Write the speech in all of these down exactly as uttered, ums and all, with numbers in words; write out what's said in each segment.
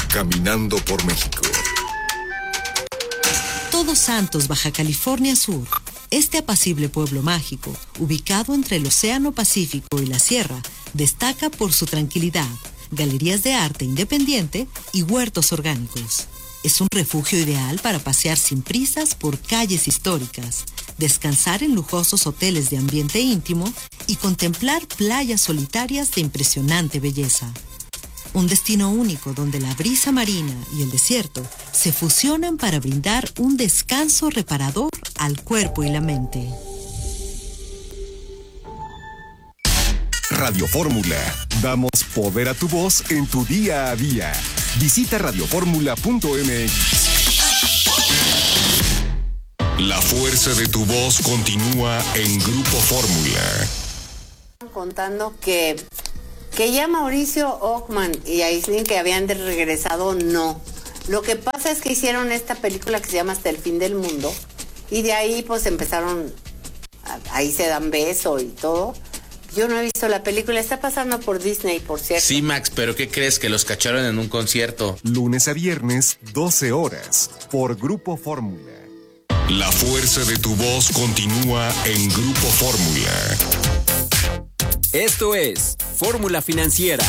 caminando por México. Todos Santos, Baja California Sur. Este apacible pueblo mágico, ubicado entre el Océano Pacífico y la Sierra, destaca por su tranquilidad, galerías de arte independiente y huertos orgánicos. Es un refugio ideal para pasear sin prisas por calles históricas, descansar en lujosos hoteles de ambiente íntimo y contemplar playas solitarias de impresionante belleza. Un destino único donde la brisa marina y el desierto se fusionan para brindar un descanso reparador al cuerpo y la mente. Radio Fórmula. Damos poder a tu voz en tu día a día. Visita radio fórmula punto m x. La fuerza de tu voz continúa en Grupo Fórmula. Contando que, que ya Mauricio Ockman y Aislinn, que habían de regresado, no. Lo que pasa es que hicieron esta película que se llama Hasta el fin del mundo, y de ahí pues empezaron, ahí se dan beso y todo. Yo no he visto la película, está pasando por Disney, por cierto. Sí, Max, pero ¿qué crees? Que los cacharon en un concierto. Lunes a viernes, doce horas, por Grupo Fórmula. La fuerza de tu voz continúa en Grupo Fórmula. Esto es Fórmula Financiera.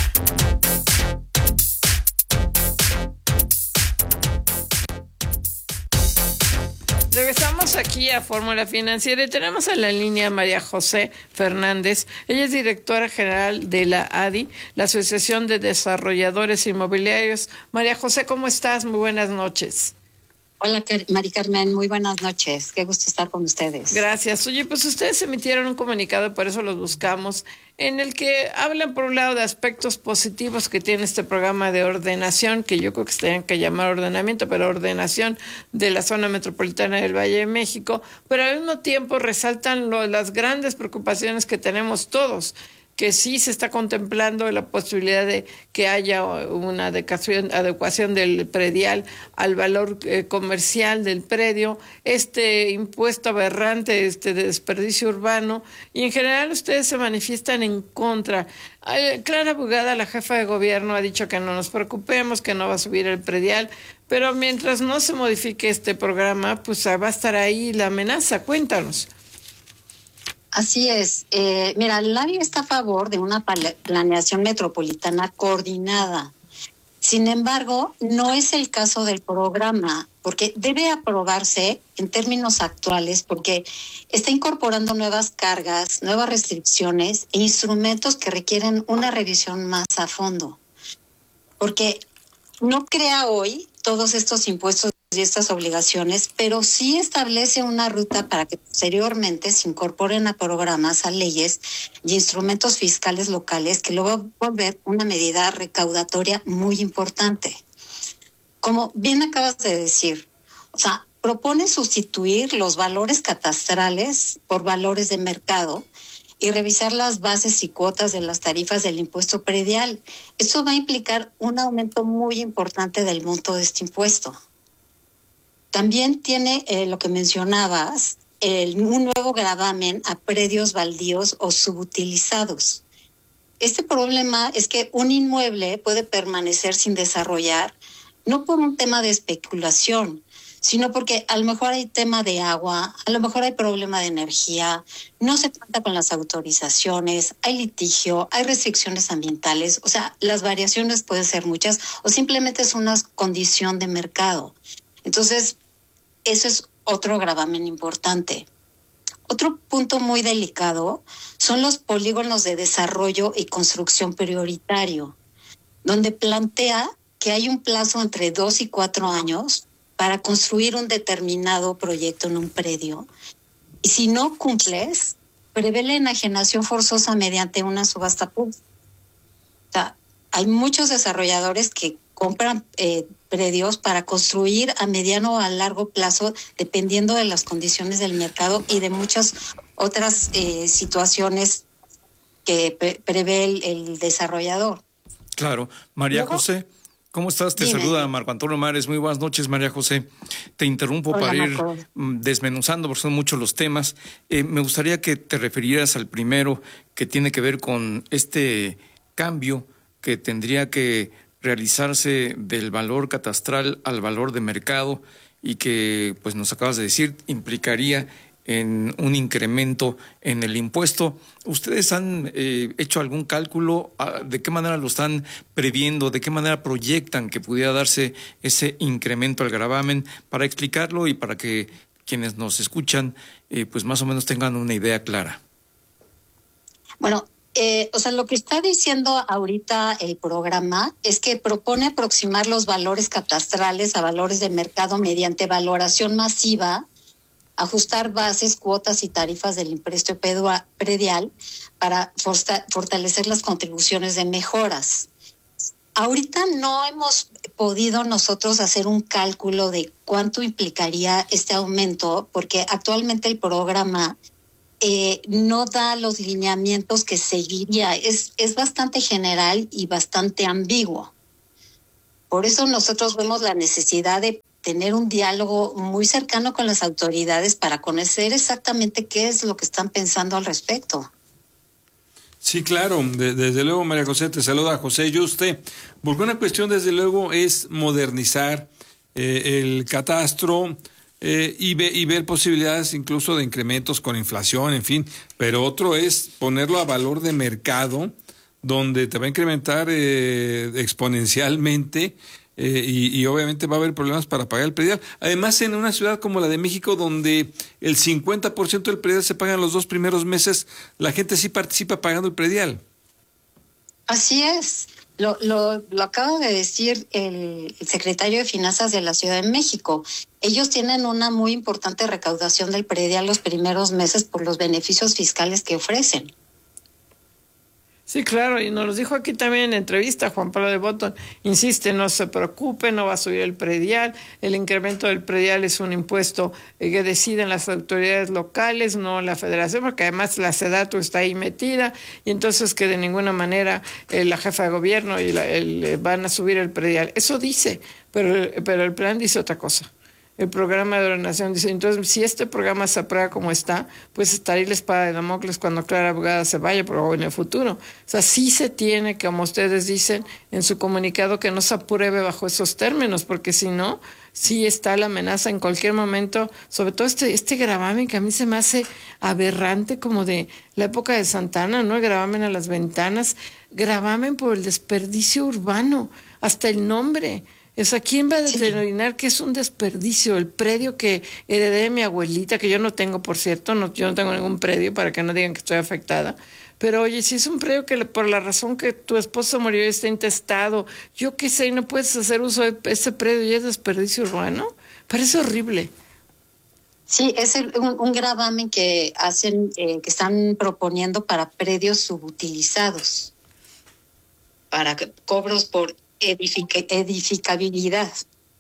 Regresamos aquí a Fórmula Financiera y tenemos en la línea a María José Fernández. Ella es directora general de la A D I, la Asociación de Desarrolladores Inmobiliarios. María José, ¿cómo estás? Muy buenas noches. Hola, Mari Carmen, muy buenas noches. Qué gusto estar con ustedes. Gracias. Oye, pues ustedes emitieron un comunicado, por eso los buscamos, en el que hablan por un lado de aspectos positivos que tiene este programa de ordenación, que yo creo que se tenían que llamar ordenamiento, pero ordenación de la zona metropolitana del Valle de México, pero al mismo tiempo resaltan lo, las grandes preocupaciones que tenemos todos, que sí se está contemplando la posibilidad de que haya una adecuación, adecuación del predial al valor eh, comercial del predio, este impuesto aberrante este de desperdicio urbano, y en general ustedes se manifiestan en contra. Eh, Clara Bugada, la jefa de gobierno, ha dicho que no nos preocupemos, que no va a subir el predial, pero mientras no se modifique este programa, pues va a estar ahí la amenaza. Cuéntanos. Así es. Eh, mira, el A D I está a favor de una planeación metropolitana coordinada. Sin embargo, no es el caso del programa, porque debe aprobarse en términos actuales, porque está incorporando nuevas cargas, nuevas restricciones e instrumentos que requieren una revisión más a fondo. Porque no crea hoy todos estos impuestos y estas obligaciones, pero sí establece una ruta para que posteriormente se incorporen a programas, a leyes y instrumentos fiscales locales que luego va a volver una medida recaudatoria muy importante. Como bien acabas de decir, o sea, propone sustituir los valores catastrales por valores de mercado y revisar las bases y cuotas de las tarifas del impuesto predial. Eso va a implicar un aumento muy importante del monto de este impuesto. También tiene eh, lo que mencionabas, el, un nuevo gravamen a predios baldíos o subutilizados. Este problema es que un inmueble puede permanecer sin desarrollar, no por un tema de especulación, sino porque a lo mejor hay tema de agua, a lo mejor hay problema de energía, no se cuenta con las autorizaciones, hay litigio, hay restricciones ambientales, o sea, las variaciones pueden ser muchas o simplemente es una condición de mercado. Entonces, eso es otro gravamen importante. Otro punto muy delicado son los polígonos de desarrollo y construcción prioritario, donde plantea que hay un plazo entre dos y cuatro años para construir un determinado proyecto en un predio. Y si no cumples, prevé la enajenación forzosa mediante una subasta pública. O sea, hay muchos desarrolladores que compran eh, predios para construir a mediano o a largo plazo, dependiendo de las condiciones del mercado y de muchas otras eh, situaciones que pre- prevé el, el desarrollador. Claro. María Luego, José, ¿cómo estás? Te dime. saluda Marco Antonio Mares. Muy buenas noches, María José. Te interrumpo Hola, para ir Marco. mm, desmenuzando, porque son muchos los temas. Eh, me gustaría que te refirieras al primero, que tiene que ver con este cambio que tendría que realizarse del valor catastral al valor de mercado y que, pues nos acabas de decir, implicaría en un incremento en el impuesto. ¿Ustedes han eh, hecho algún cálculo? ¿De qué manera lo están previendo? ¿De qué manera proyectan que pudiera darse ese incremento al gravamen? Para explicarlo y para que quienes nos escuchan eh, pues más o menos tengan una idea clara. Bueno, Eh, o sea, lo que está diciendo ahorita el programa es que propone aproximar los valores catastrales a valores de mercado mediante valoración masiva, ajustar bases, cuotas y tarifas del impuesto predial para fortalecer las contribuciones de mejoras. Ahorita no hemos podido nosotros hacer un cálculo de cuánto implicaría este aumento, porque actualmente el programa Eh, no da los lineamientos que seguiría. Es, es bastante general y bastante ambiguo. Por eso nosotros vemos la necesidad de tener un diálogo muy cercano con las autoridades para conocer exactamente qué es lo que están pensando al respecto. Sí, claro, de, desde luego, María José, te saluda José Yuste, porque una cuestión desde luego es modernizar eh, el catastro, Eh, y, ve, y ver posibilidades incluso de incrementos con inflación, en fin, pero otro es ponerlo a valor de mercado, donde te va a incrementar eh, exponencialmente eh, y, y obviamente va a haber problemas para pagar el predial. Además, en una ciudad como la de México, donde el cincuenta por ciento del predial se paga en los dos primeros meses, la gente sí participa pagando el predial. Así es. Lo, lo, lo acaba de decir el, el secretario de Finanzas de la Ciudad de México. Ellos tienen una muy importante recaudación del predial los primeros meses por los beneficios fiscales que ofrecen. Sí, claro, y nos lo dijo aquí también en entrevista Juan Pablo de Botton. Insiste, no se preocupe, no va a subir el predial. El incremento del predial es un impuesto eh, que deciden las autoridades locales, no la federación, porque además la SEDATU está ahí metida, y entonces que de ninguna manera eh, la jefa de gobierno y la, el, eh, van a subir el predial. Eso dice, pero, pero el plan dice otra cosa. El programa de ordenación dice, entonces, si este programa se aprueba como está, pues estaría la espada de Damocles cuando Clara Abogada se vaya, pero en el futuro. O sea, sí se tiene, como ustedes dicen en su comunicado, que no se apruebe bajo esos términos, porque si no, sí está la amenaza en cualquier momento, sobre todo este, este gravamen que a mí se me hace aberrante, como de la época de Santana, ¿no? El gravamen a las ventanas, gravamen por el desperdicio urbano, hasta el nombre. O sea, ¿quién va a determinar que es un desperdicio? El predio que heredé de mi abuelita, que yo no tengo, por cierto, no, yo no tengo ningún predio para que no digan que estoy afectada. Pero oye, si es un predio que por la razón que tu esposo murió y está intestado, yo qué sé, y no puedes hacer uso de ese predio y es desperdicio urbano, parece horrible. Sí, es el, un, un gravamen que hacen, eh, que están proponiendo para predios subutilizados, para que, cobros por Edific- edificabilidad.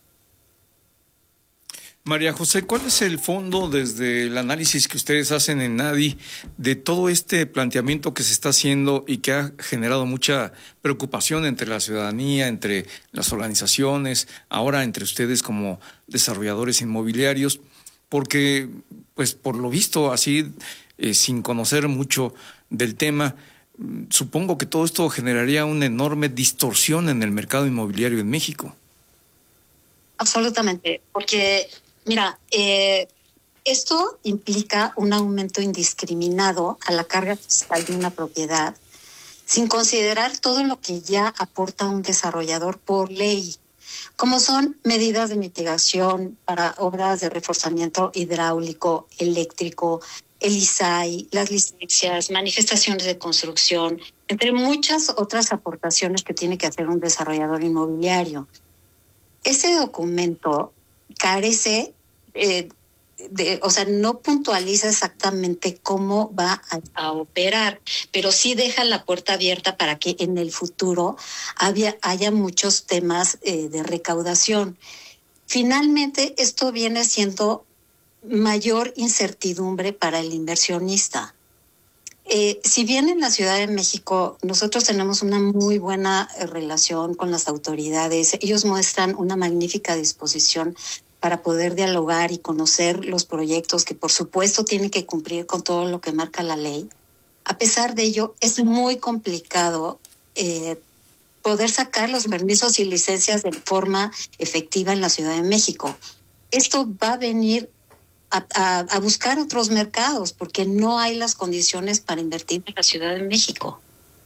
María José, ¿cuál es el fondo desde el análisis que ustedes hacen en NADI de todo este planteamiento que se está haciendo y que ha generado mucha preocupación entre la ciudadanía, entre las organizaciones, ahora entre ustedes como desarrolladores inmobiliarios? Porque, pues por lo visto, así, eh, sin conocer mucho del tema, supongo que todo esto generaría una enorme distorsión en el mercado inmobiliario en México. Absolutamente, porque, mira, eh, esto implica un aumento indiscriminado a la carga fiscal de una propiedad, sin considerar todo lo que ya aporta un desarrollador por ley, como son medidas de mitigación para obras de reforzamiento hidráulico, eléctrico, el I S A I, las licencias, manifestaciones de construcción, entre muchas otras aportaciones que tiene que hacer un desarrollador inmobiliario. Ese documento carece, eh, de, o sea, no puntualiza exactamente cómo va a, a operar, pero sí deja la puerta abierta para que en el futuro había, haya muchos temas eh, de recaudación. Finalmente, esto viene siendo mayor incertidumbre para el inversionista. Eh, si bien en la Ciudad de México nosotros tenemos una muy buena relación con las autoridades, ellos muestran una magnífica disposición para poder dialogar y conocer los proyectos que por supuesto tienen que cumplir con todo lo que marca la ley. A pesar de ello, es muy complicado eh, poder sacar los permisos y licencias de forma efectiva en la Ciudad de México. Esto va a venir a, a, a buscar otros mercados porque no hay las condiciones para invertir en la Ciudad de México.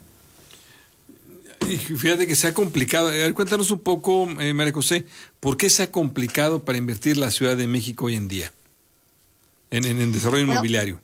Y fíjate que se ha complicado. A ver, cuéntanos un poco, eh, María José, ¿por qué se ha complicado para invertir la Ciudad de México hoy en día en, en, en desarrollo bueno, inmobiliario?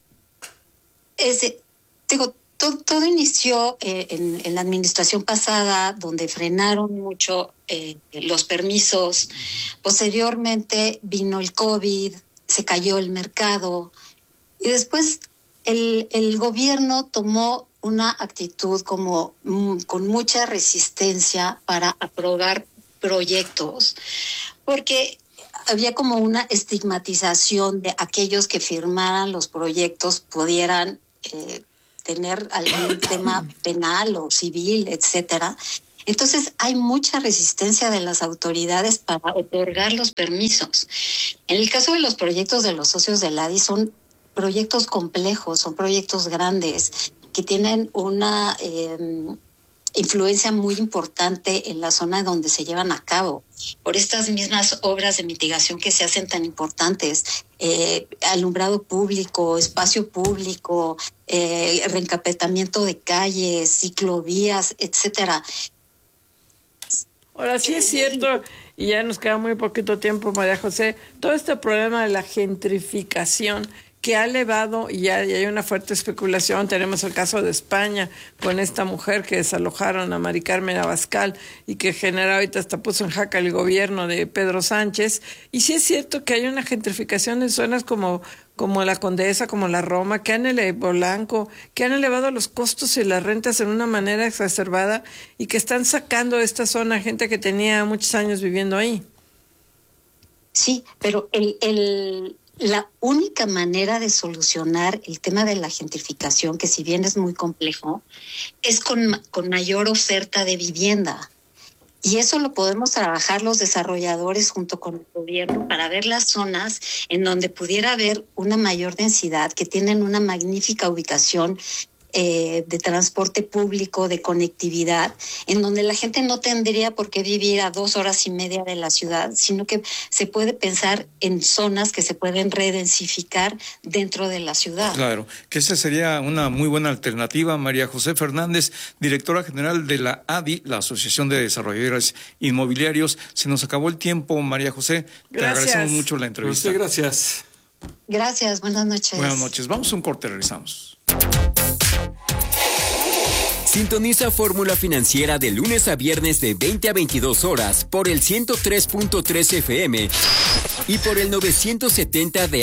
Es, digo, todo, todo inició eh, en, en la administración pasada, donde frenaron mucho eh, los permisos. Posteriormente vino el COVID, se cayó el mercado y después el, el gobierno tomó una actitud como mm, con mucha resistencia para aprobar proyectos, porque había como una estigmatización de aquellos que firmaran los proyectos pudieran eh, tener algún tema penal o civil, etcétera. Entonces hay mucha resistencia de las autoridades para otorgar los permisos. En el caso de los proyectos de los socios del A D I son proyectos complejos, son proyectos grandes que tienen una eh, influencia muy importante en la zona donde se llevan a cabo. Por estas mismas obras de mitigación que se hacen tan importantes, eh, alumbrado público, espacio público, eh, reencapetamiento de calles, ciclovías, etcétera. Ahora sí es cierto, y ya nos queda muy poquito tiempo, María José, todo este problema de la gentrificación que ha elevado, y ya y hay una fuerte especulación. Tenemos el caso de España con esta mujer que desalojaron a Mari Carmen Abascal y que genera ahorita hasta puso en jaque el gobierno de Pedro Sánchez. Y sí es cierto que hay una gentrificación en zonas como, como la Condesa, como la Roma, que han elevado Polanco, que han elevado los costos y las rentas en una manera exacerbada y que están sacando de esta zona gente que tenía muchos años viviendo ahí. Sí, pero el... el... la única manera de solucionar el tema de la gentrificación, que si bien es muy complejo, es con, con mayor oferta de vivienda. Y eso lo podemos trabajar los desarrolladores junto con el gobierno para ver las zonas en donde pudiera haber una mayor densidad, que tienen una magnífica ubicación eh, de transporte público, de conectividad, en donde la gente no tendría por qué vivir a dos horas y media de la ciudad, sino que se puede pensar en zonas que se pueden redensificar dentro de la ciudad. Claro, que esa sería una muy buena alternativa. María José Fernández, directora general de la A D I, la Asociación de Desarrolladores Inmobiliarios. Se nos acabó el tiempo, María José. Gracias. Te agradecemos mucho la entrevista. Usted, gracias. Gracias, buenas noches. Buenas noches. Vamos a un corte, regresamos. Sintoniza Fórmula Financiera de lunes a viernes de veinte a veintidós horas por el ciento tres punto tres F M y por el novecientos setenta de